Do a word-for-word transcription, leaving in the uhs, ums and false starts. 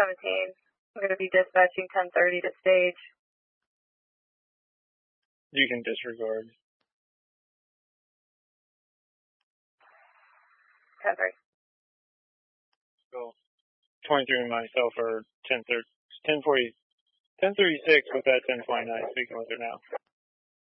seventeen. I'm going to be dispatching ten thirty to stage. You can disregard. ten thirty. So, twenty-three and myself are ten thirty, ten forty, ten thirty-six with that ten twenty-nine, speaking with her now.